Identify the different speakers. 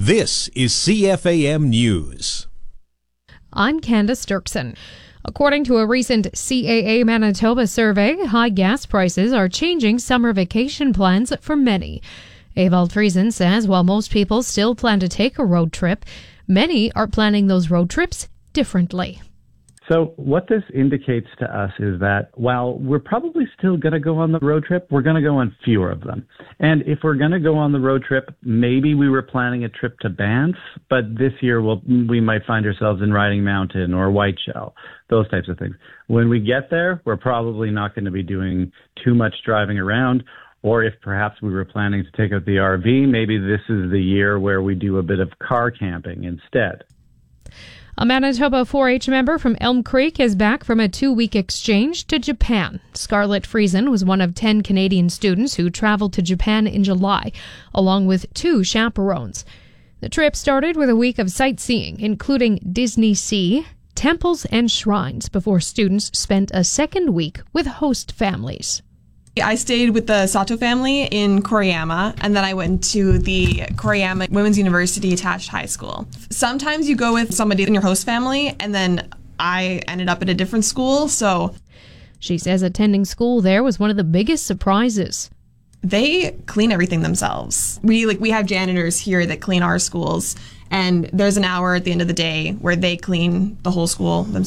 Speaker 1: This is CFAM News.
Speaker 2: I'm Candace Dirksen. According to a recent CAA Manitoba survey, high gas prices are changing summer vacation plans for many. Ewald Friesen says while most people still plan to take a road trip, many are planning those road trips differently.
Speaker 3: So what this indicates to us is that while we're probably still going to go on the road trip, we're going to go on fewer of them. And if we're going to go on the road trip, maybe we were planning a trip to Banff, but this year we might find ourselves in Riding Mountain or Whiteshell, those types of things. When we get there, we're probably not going to be doing too much driving around. Or if perhaps we were planning to take out the RV, maybe this is the year where we do a bit of car camping instead.
Speaker 2: A Manitoba 4-H member from Elm Creek is back from a 2-week exchange to Japan. Scarlett Friesen was one of 10 Canadian students who traveled to Japan in July, along with 2 chaperones. The trip started with a week of sightseeing, including Disney Sea, temples, and shrines, before students spent a second week with host families.
Speaker 4: I stayed with the Sato family in Koriyama, and then I went to the Koriyama Women's University attached high school. Sometimes you go with somebody in your host family, and then I ended up at a different school, so...
Speaker 2: She says attending school there was one of the biggest surprises.
Speaker 4: They clean everything themselves. We have janitors here that clean our schools, and there's an hour at the end of the day where they clean the whole school themselves.